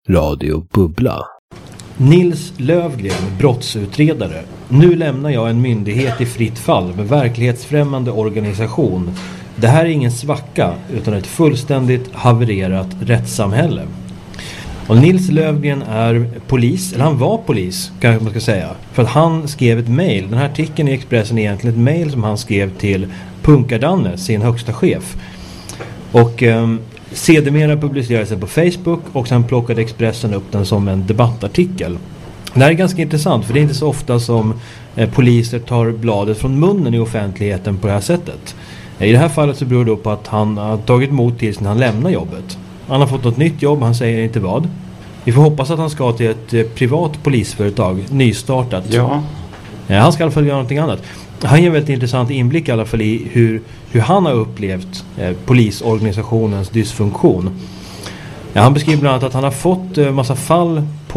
Radio Bubbla. Nils Lövgren, brottsutredare. Nu lämnar jag en myndighet i fritt fall med verklighetsfrämmande organisation. Det här är ingen svacka utan ett fullständigt havererat rättssamhälle. Och Nils Lövgren är polis, eller han var polis kanske man ska säga. För att han skrev ett mejl. Den här artikeln i Expressen är egentligen ett mejl som han skrev till Punkardanne, sin högsta chef. Och sedermera publicerades den på Facebook och sen plockade Expressen upp den som en debattartikel. Det här är ganska intressant för det är inte så ofta som poliser tar bladet från munnen i offentligheten på det här sättet. I det här fallet så beror det på att han har tagit emot till när han lämnar jobbet. Han har fått något nytt jobb, han säger inte vad. Vi får hoppas att han ska till ett privat polisföretag, nystartat. Ja. Han ska i alla fall göra någonting annat. Han ger en väldigt intressant inblick i alla fall i hur han har upplevt polisorganisationens dysfunktion. Han beskriver bland annat att han har fått massa fall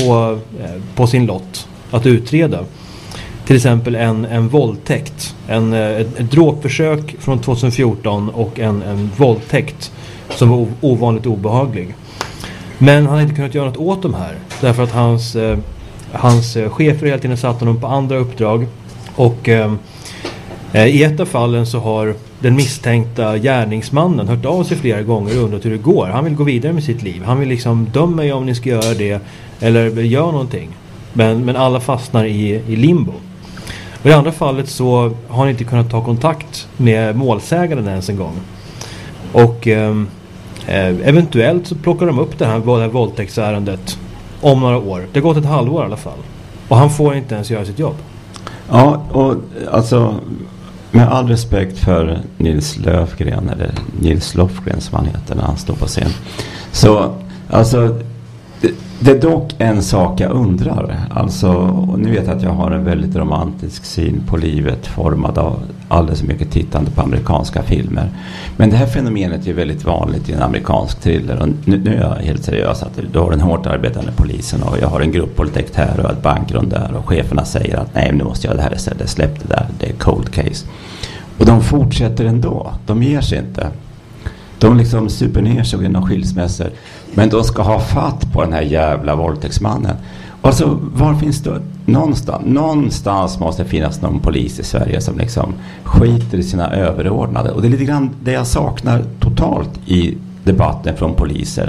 på sin lott att utreda. Till exempel en våldtäkt, ett dråpförsök från 2014 och en våldtäkt som var ovanligt obehaglig. Men han har inte kunnat göra något åt de här. Därför att hans chefer hela tiden satt honom på andra uppdrag. Och i ett av fallen så har den misstänkta gärningsmannen hört av sig flera gånger och undrat hur det går. Han vill gå vidare med sitt liv. Han vill liksom döma mig om ni ska göra det eller gör någonting. Men alla fastnar i limbo. Och i andra fallet så har han inte kunnat ta kontakt med målsägaren ens en gång. Och eventuellt så plockar de upp det här våldtäktsärendet om några år. Det har gått ett halvår i alla fall. Och han får inte ens göra sitt jobb. Ja, och alltså med all respekt för Nils Lövgren eller Nils Lofgren som han heter när han står på scen. Så alltså det är dock en sak jag undrar. Alltså, och ni vet att jag har en väldigt romantisk syn på livet formad av alldeles mycket tittande på amerikanska filmer. Men det här fenomenet är väldigt vanligt i en amerikansk thriller. Och nu är jag helt seriös att du har den hårt arbetande polisen och jag har en gruppvåldtäkt här och ett bankrån där och cheferna säger att nej, nu måste jag göra det här istället. Släpp det där, det är cold case. Och de fortsätter ändå. De ger sig inte. De liksom super ner sig genom skilsmässor. Men de ska ha fatt på den här jävla våldtäktsmannen. Alltså, var finns det? Någonstans måste det finnas någon polis i Sverige som liksom skiter i sina överordnade. Och det är lite grann det jag saknar totalt i debatten från poliser.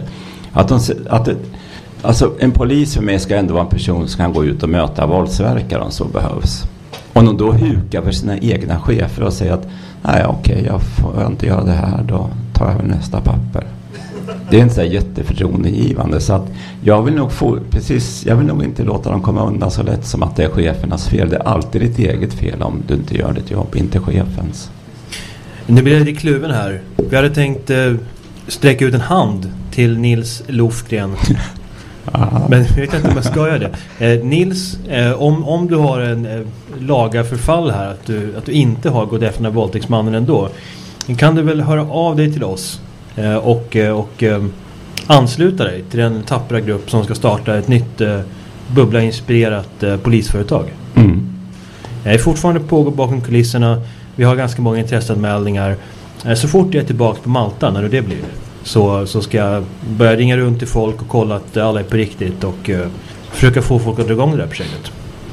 Alltså, en polis för mig ska ändå vara en person som kan gå ut och möta våldsverkare om så behövs. Om de då hukar för sina egna chefer och säger att nej, okej, jag får inte göra det här, då tar jag nästa papper. Det är inte så jätteförtroendegivande, så att jag vill nog inte låta dem komma undan så lätt som att det är chefernas fel. Det är alltid ditt eget fel om du inte gör ditt jobb, inte chefens. Nu blir jag lite kluven här. Vi hade tänkt sträcka ut en hand till Nils Lofgren. Men jag vet inte om jag ska göra det. Nils, om du har en laga förfall här, att du inte har gått efter den här våldtäktsmannen ändå, kan du väl höra av dig till oss och ansluta dig till den tappra grupp som ska starta ett nytt bubbla-inspirerat polisföretag. Jag är fortfarande pågår bakom kulisserna. Vi har ganska många intresseanmälningar. Så fort jag är tillbaka på Malta, när det blir, så ska jag börja ringa runt till folk och kolla att alla är på riktigt och försöka få folk att dra igång det här projektet.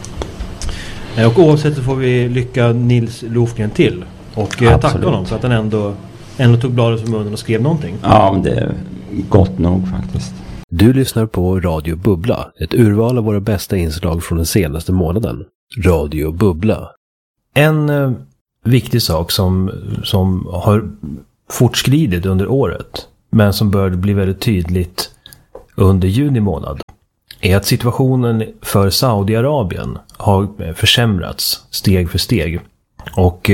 Och oavsett så får vi lycka Nils Lofgren till och tacka honom för att han ändå tog bladet från munnen och skrev någonting. Ja, men det är gott nog faktiskt. Du lyssnar på Radio Bubbla, ett urval av våra bästa inslag från den senaste månaden. Radio Bubbla. En viktig sak som har fortskridit under året, men som började bli väldigt tydligt under juni månad, är att situationen för Saudiarabien har försämrats steg för steg. Och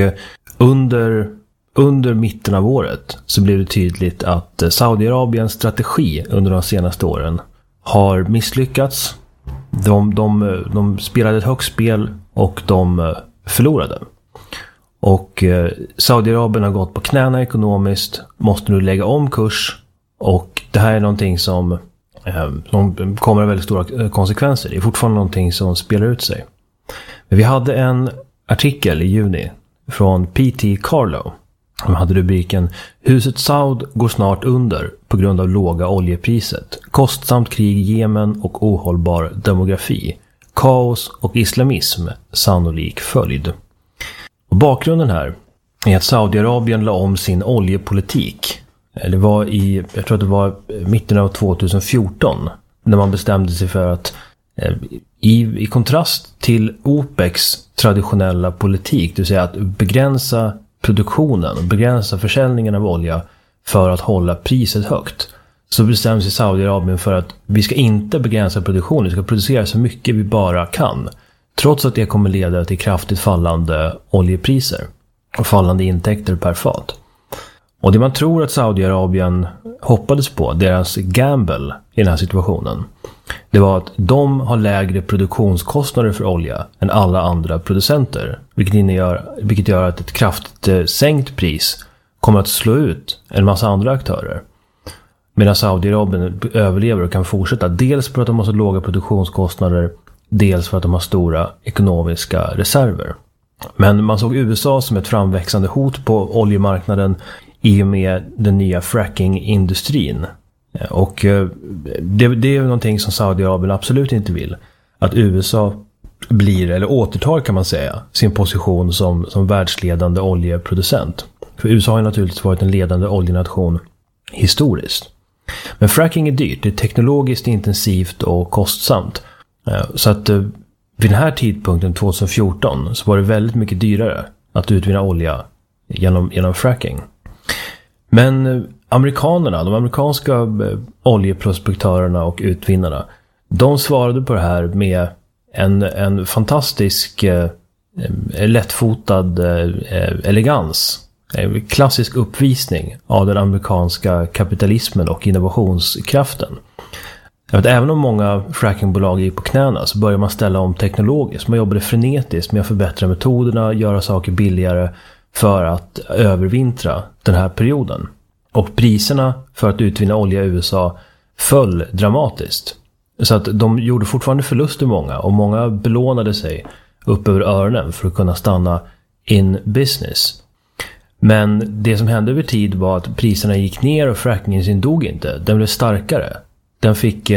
under mitten av året så blev det tydligt att Saudiarabiens strategi under de senaste åren har misslyckats. De spelade ett högt spel och de förlorade. Och Saudiarabien har gått på knäna ekonomiskt, måste nu lägga om kurs, och det här är någonting som kommer väldigt stora konsekvenser. Det är fortfarande någonting som spelar ut sig. Men vi hade en artikel i juni från P.T. Carlo De hade rubriken "Huset Saud går snart under på grund av låga oljepriset. Kostsamt krig i Jemen och ohållbar demografi. Kaos och islamism sannolik följd." Och bakgrunden här är att Saudiarabien la om sin oljepolitik. Det var jag tror att det var mitten av 2014 när man bestämde sig för att i kontrast till OPECs traditionella politik, det vill säga att begränsa produktionen och begränsa försäljningen av olja för att hålla priset högt, så bestämde sig Saudiarabien för att vi ska inte begränsa produktionen, vi ska producera så mycket vi bara kan, trots att det kommer leda till kraftigt fallande oljepriser och fallande intäkter per fat. Och det man tror att Saudiarabien hoppades på, deras gamble i den här situationen, det var att de har lägre produktionskostnader för olja än alla andra producenter, vilket gör att ett kraftigt sänkt pris kommer att slå ut en massa andra aktörer. Medan Saudiarabien överlever och kan fortsätta, dels för att de har så låga produktionskostnader, dels för att de har stora ekonomiska reserver. Men man såg USA som ett framväxande hot på oljemarknaden i och med den nya fracking-industrin. Och det är någonting som Saudiarabien absolut inte vill. Att USA blir, eller återtar kan man säga, sin position som världsledande oljeproducent. För USA har naturligtvis varit en ledande oljenation historiskt. Men fracking är dyrt, det är teknologiskt intensivt och kostsamt. Så att vid den här tidpunkten 2014 så var det väldigt mycket dyrare att utvinna olja genom fracking. Men amerikanerna, de amerikanska oljeprospektörerna och utvinnarna, de svarade på det här med en fantastisk lättfotad elegans, en klassisk uppvisning av den amerikanska kapitalismen och innovationskraften. Även om många frackingbolag gick på knäna så började man ställa om teknologiskt. Man jobbade frenetiskt med att förbättra metoderna, göra saker billigare för att övervintra den här perioden. Och priserna för att utvinna olja i USA föll dramatiskt. Så att de gjorde fortfarande förluster många, och många belånade sig upp över öronen för att kunna stanna in business. Men det som hände över tid var att priserna gick ner och frackingen sin dog inte. Den blev starkare. Den fick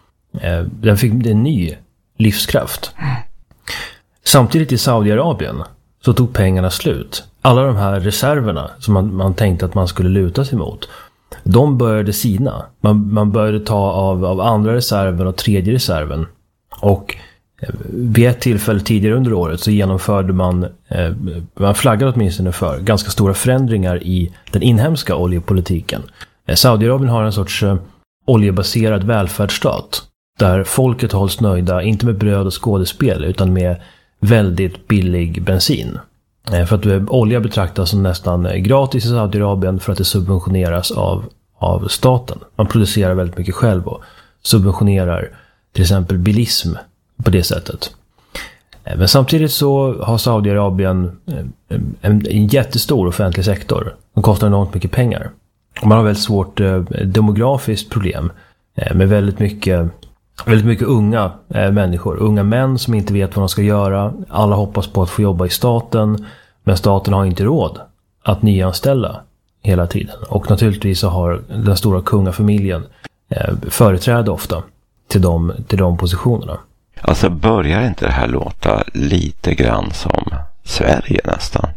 en ny livskraft. Samtidigt i Saudiarabien så tog pengarna slut. Alla de här reserverna som man tänkte att man skulle luta sig mot, de började sina. Man började ta av andra reserven och tredje reserven. Och vid ett tillfälle tidigare under året så genomförde man flaggade åtminstone för ganska stora förändringar i den inhemska oljepolitiken. Saudiarabien har en sorts oljebaserad välfärdsstat där folket hålls nöjda, inte med bröd och skådespel utan med väldigt billig bensin. För att olja betraktas som nästan gratis i Saudiarabien för att det subventioneras av staten. Man producerar väldigt mycket själv och subventionerar till exempel bilism på det sättet. Men samtidigt så har Saudiarabien en jättestor offentlig sektor som kostar enormt mycket pengar. Och man har väldigt svårt demografiskt problem med väldigt mycket unga människor. Unga män som inte vet vad de ska göra. Alla hoppas på att få jobba i staten, men staten har inte råd att nyanställa hela tiden. Och naturligtvis så har den stora kungafamiljen företräde ofta till de positionerna. Alltså börjar inte det här låta lite grann som Sverige nästan?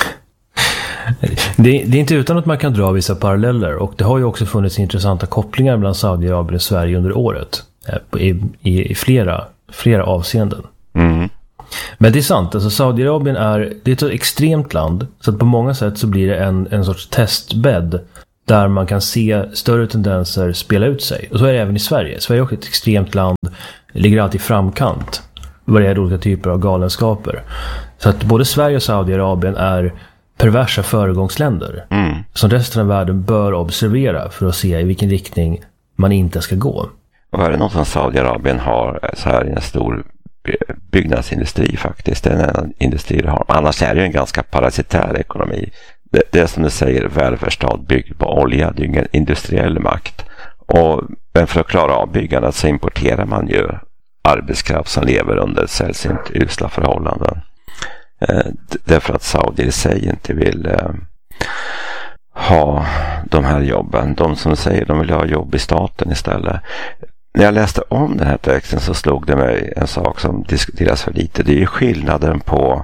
Det är inte utan att man kan dra vissa paralleller, och det har ju också funnits intressanta kopplingar mellan Saudiarabien och Sverige under året i flera avseenden. Mm. Men det är sant, alltså Saudiarabien är ett extremt land, så att på många sätt så blir det en sorts testbädd där man kan se större tendenser spela ut sig. Och så är det även i Sverige. Sverige är också ett extremt land, ligger alltid i framkant vad det är olika typer av galenskaper. Så att både Sverige och Saudiarabien är perversa föregångsländer som resten av världen bör observera för att se i vilken riktning man inte ska gå. Och är det något som Saudiarabien har så här i en stor byggnadsindustri faktiskt. Det är en industri de har. Annars är det ju en ganska parasitär ekonomi. Det är som du säger, välfärdsstat byggd på olja. Det är ingen industriell makt. Men för att klara av byggandet så importerar man ju arbetskraft som lever under sällsynt usla förhållanden. Därför att Saudi i sig inte vill ha de här jobben. De som säger de vill ha jobb i staten istället. När jag läste om den här texten så slog det mig en sak som diskuteras för lite. Det är ju skillnaden på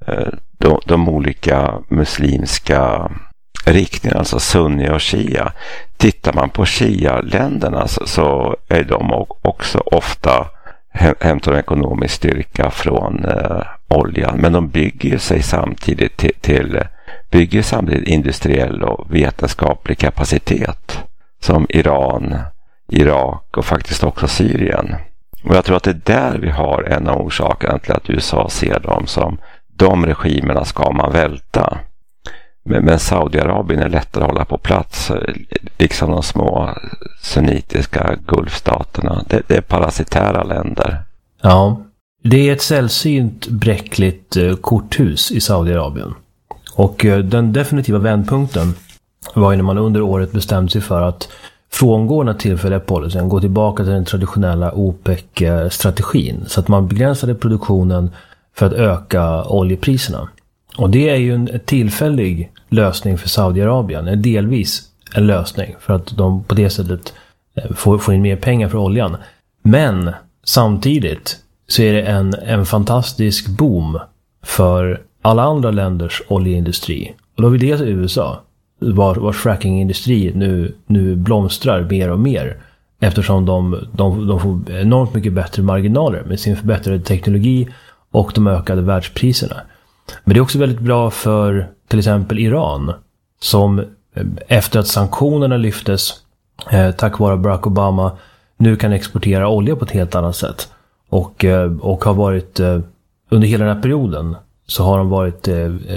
de olika muslimska riktningarna, alltså sunni och shia. Tittar man på shia-länderna så är de också ofta hämtar ekonomisk styrka från oljan. Men de bygger sig samtidigt bygger samtidigt industriell och vetenskaplig kapacitet som Iran, Irak och faktiskt också Syrien. Och jag tror att det är där vi har en av orsakerna till att USA ser dem som de regimerna ska man välta. Men Saudiarabien är lättare att hålla på plats, liksom de små sunnitiska gulfstaterna. Det är parasitära länder. Ja, det är ett sällsynt bräckligt korthus i Saudiarabien. Och den definitiva vändpunkten var ju när man under året bestämde sig för att frångå den tillfälliga policyn, gå tillbaka till den traditionella OPEC-strategin. Så att man begränsade produktionen för att öka oljepriserna. Och det är ju en tillfällig lösning för Saudiarabien, delvis en lösning för att de på det sättet får in mer pengar för oljan. Men samtidigt så är det en fantastisk boom för alla andra länders oljeindustri. Och då vill det till USA, vars frackingindustri nu blomstrar mer och mer. Eftersom de får enormt mycket bättre marginaler med sin förbättrade teknologi och de ökade världspriserna. Men det är också väldigt bra för till exempel Iran, som efter att sanktionerna lyftes tack vare Barack Obama nu kan exportera olja på ett helt annat sätt. Och har varit under hela den här perioden så har de varit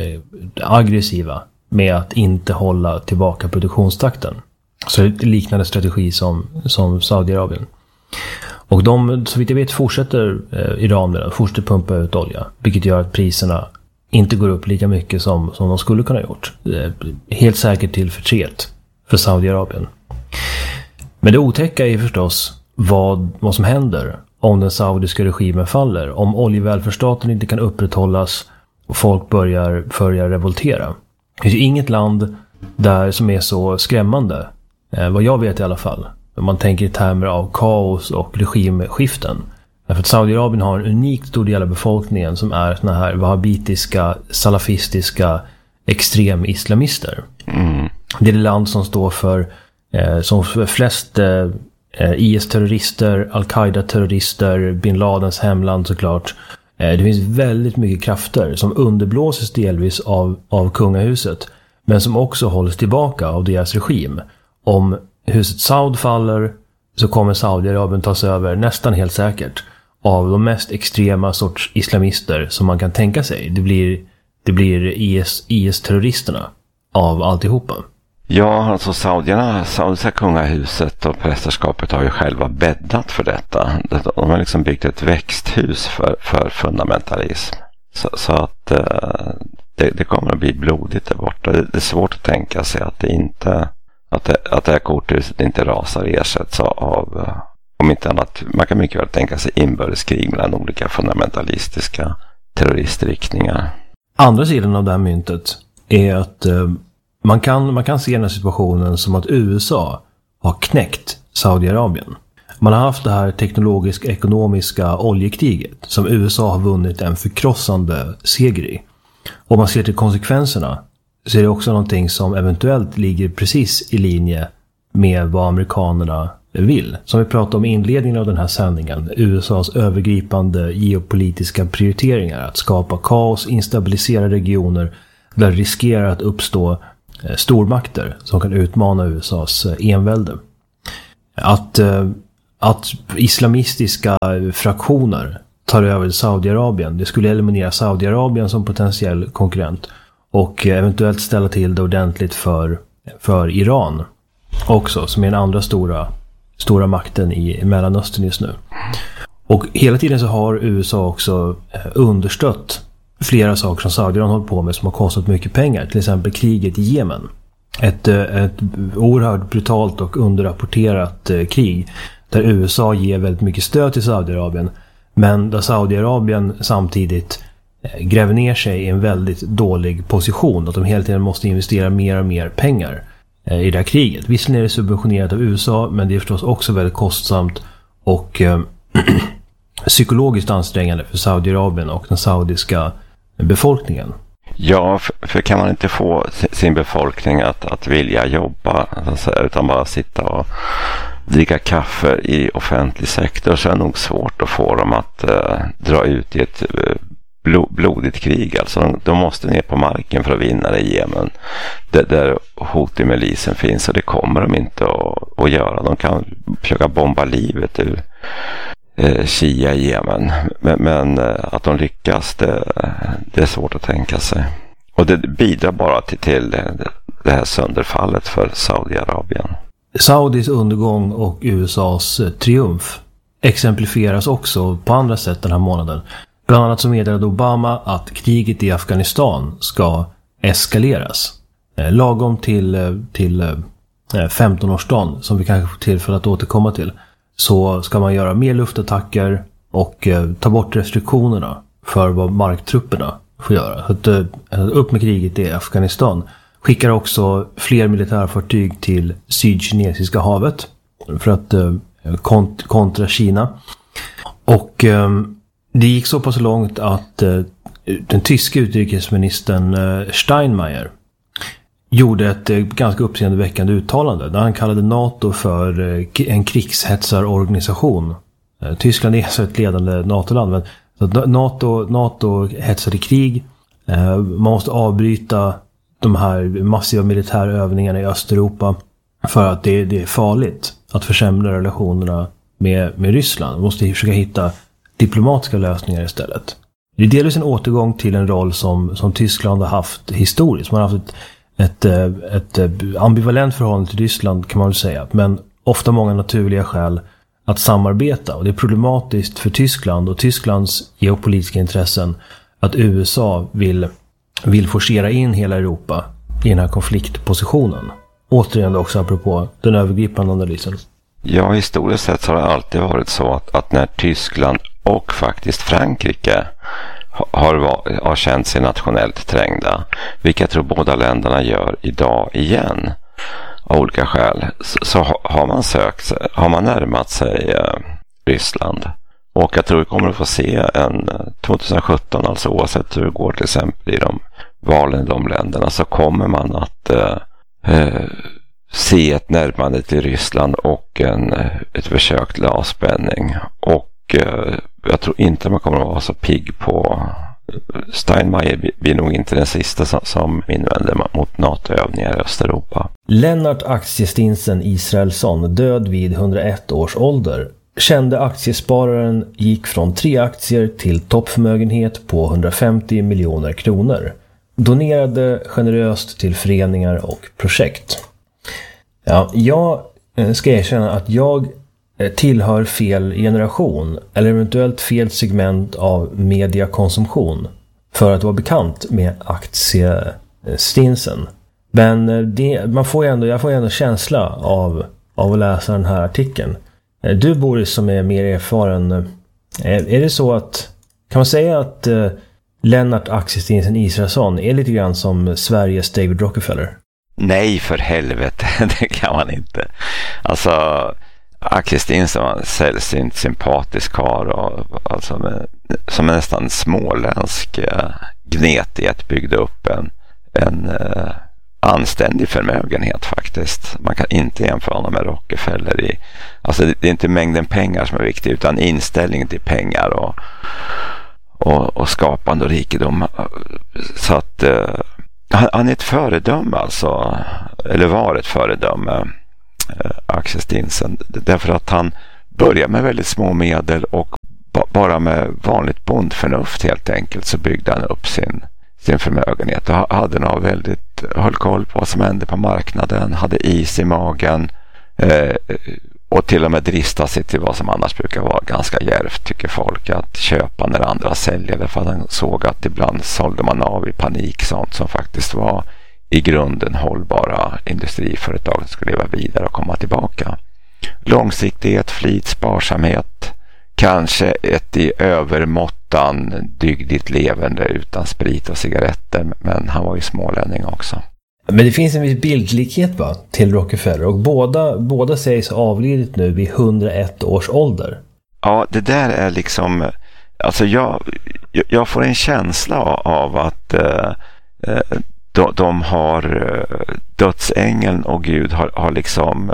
aggressiva med att inte hålla tillbaka produktionstakten. Så det är en liknande strategi som Saudiarabien. Och de, så vitt jag vet, fortsätter Iran med den, fortsätter pumpa ut olja, vilket gör att priserna inte går upp lika mycket som de skulle kunna ha gjort. Helt säkert till förtret för Saudiarabien. Men det otäcka är förstås vad som händer om den saudiska regimen faller. Om oljevälfärdsstaten inte kan upprätthållas och folk börjar revoltera. Det finns ju inget land där som är så skrämmande, vad jag vet i alla fall. Om man tänker i termer av kaos och regimskiften. Därför att Saudiarabien har en unikt stor del av befolkningen som är såna här wahhabitiska, salafistiska, extremislamister. Mm. Det är det land som står för flest IS-terrorister, Al-Qaida-terrorister, Bin Ladens hemland såklart. Det finns väldigt mycket krafter som underblåses delvis av kungahuset, men som också hålls tillbaka av deras regim. Om huset Saud faller så kommer Saudiarabien tas över nästan helt säkert av de mest extrema sorts islamister som man kan tänka sig. Det blir IS-terroristerna av alltihopa. Ja, alltså saudiska kungahuset och prästerskapet har ju själva bäddat för detta. De har liksom byggt ett växthus för fundamentalism. Så att det kommer att bli blodigt där borta. Det är svårt att tänka sig att det här korthuset inte rasar ersätts av, om inte annat, man kan mycket väl tänka sig inbördeskrig mellan olika fundamentalistiska terroristriktningar. Andra sidan av det här myntet är att man kan se den här situationen som att USA har knäckt Saudiarabien. Man har haft det här teknologisk-ekonomiska oljekriget som USA har vunnit en förkrossande seger i. Om man ser till konsekvenserna så är det också någonting som eventuellt ligger precis i linje med vad amerikanerna vill. Som vi pratade om i inledningen av den här sändningen, USAs övergripande geopolitiska prioriteringar, att skapa kaos, instabilisera regioner där det riskerar att uppstå stormakter som kan utmana USAs envälde. Att islamistiska fraktioner tar över Saudiarabien, det skulle eliminera Saudiarabien som potentiell konkurrent och eventuellt ställa till det ordentligt för Iran också, som är den andra stora makten i Mellanöstern just nu. Och hela tiden så har USA också understött flera saker som Saudiarabien håller på med som har kostat mycket pengar. Till exempel kriget i Jemen. Ett oerhört brutalt och underrapporterat krig där USA ger väldigt mycket stöd till Saudiarabien, men där Saudiarabien samtidigt gräver ner sig i en väldigt dålig position. Att de hela tiden måste investera mer och mer pengar i det här kriget. Visserligen är det subventionerat av USA, men det är förstås också väldigt kostsamt och psykologiskt ansträngande för Saudiarabien och den saudiska befolkningen. Ja, för kan man inte få sin befolkning att vilja jobba, alltså, utan bara sitta och dricka kaffe i offentlig sektor, så är det nog svårt att få dem att dra ut i ett blodigt krig. Alltså de måste ner på marken för att vinna det i Jemen, där Houthi-milisen finns, och det kommer de inte att göra. De kan försöka bomba livet ur Shia i Jemen, men att de lyckas, det är svårt att tänka sig. Och det bidrar bara till det här sönderfallet för Saudiarabien. Saudis undergång och USAs triumf exemplifieras också på andra sätt den här månaden. Bland annat så meddelade Obama att kriget i Afghanistan ska eskaleras. Lagom till 15-årsdagen, som vi kanske får tillfälle att återkomma till, så ska man göra mer luftattacker och ta bort restriktionerna för vad marktrupperna får göra. Upp med kriget i Afghanistan. Skickar också fler militärfartyg till Sydkinesiska havet för att kontra Kina. Och det gick så pass långt att den tyska utrikesministern Steinmeier gjorde ett ganska uppseendeväckande uttalande där han kallade NATO för en krigshetsarorganisation. Tyskland är så ett ledande NATO-land, men NATO hetsar i krig. Man måste avbryta de här massiva militärövningarna i Östeuropa för att det är farligt att försämra relationerna med Ryssland. Man måste försöka hitta diplomatiska lösningar istället. Det är delvis en återgång till en roll som Tyskland har haft historiskt. Man har haft ett ambivalent förhållande till Ryssland, kan man väl säga, men ofta många naturliga skäl att samarbeta. Och det är problematiskt för Tyskland och Tysklands geopolitiska intressen att USA vill forcera in hela Europa i den här konfliktpositionen. Återigen också apropå den övergripande analysen. Ja, historiskt sett har det alltid varit så att när Tyskland och faktiskt Frankrike har känt sig nationellt trängda, vilket jag tror båda länderna gör idag igen av olika skäl, så har man närmat sig Ryssland. Och jag tror vi kommer att få se 2017, alltså oavsett hur det går till exempel i de valen i de länderna, så kommer man att se ett närmande till Ryssland och ett försök till avspänning. Och jag tror inte man kommer att vara så pigg på Steinmeier blir nog inte den sista som invänder mot NATO-övningar i Östeuropa. Lennart Aktiestinsen Israelsson, död vid 101 års ålder. Kände aktiespararen gick från 3 aktier till toppförmögenhet på 150 miljoner kronor. Donerade generöst till föreningar och projekt. Ja, jag ska erkänna att jag tillhör fel generation eller eventuellt fel segment av mediakonsumtion för att vara bekant med aktiestinsen. Men jag får ändå känsla av att läsa den här artikeln. Du, Boris, som är mer erfaren, är det så att, kan man säga att Lennart Aktiestinsen Israelsson är lite grann som Sveriges David Rockefeller? Nej, för helvete, det kan man inte. Alltså, Aktiestinsen var en sällsynt sympatisk karl, och alltså som en nästan småländsk gnetighet byggde upp en anständig förmögenhet faktiskt. Man kan inte jämföra honom med Rockefeller alltså det är inte mängden pengar som är viktig, utan inställningen till pengar och skapande och rikedom. Så att han är ett föredöme, alltså, eller var ett föredöme, Aktiestinsen, därför att han började med väldigt små medel och bara med vanligt bondförnuft helt enkelt så byggde han upp sin förmögenhet och hade höll koll på vad som hände på marknaden, hade is i magen och till och med dristade sig till vad som annars brukar vara ganska djärvt, tycker folk, att köpa när andra säljer, för att han såg att ibland sålde man av i panik sånt som faktiskt var i grunden hållbara industriföretag som skulle leva vidare och komma tillbaka. Långsiktighet, flit, sparsamhet, kanske ett i övermåttan dygdigt levande utan sprit och cigaretter, men han var ju smålänning också. Men det finns en viss bildlikhet till Rockefeller, och båda sägs avlidit nu vid 101 års ålder. Ja, det där är liksom, alltså jag får en känsla av att de har dödsängeln och Gud har liksom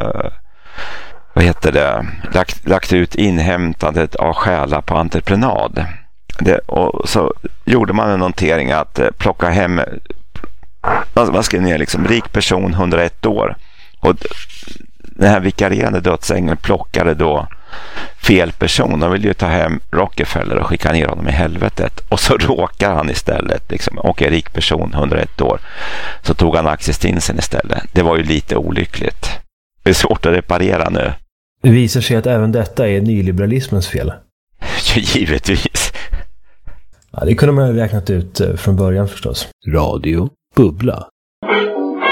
lagt ut inhämtandet av själar på entreprenad. Och så gjorde man en notering att plocka hem, man skrev ner liksom rik person 101 år, och den här vikarierande dödsängeln plockade då fel person. De vill ju ta hem Rockefeller och skicka ner honom i helvetet, och så råkar han istället liksom, och är rik person 101 år, så tog han Axel Stinsen istället. Det var ju lite olyckligt. Det är svårt att reparera nu. Det visar sig att även detta är nyliberalismens fel. Givetvis. Ja, det kunde man ha räknat ut från början förstås. Radio Bubbla.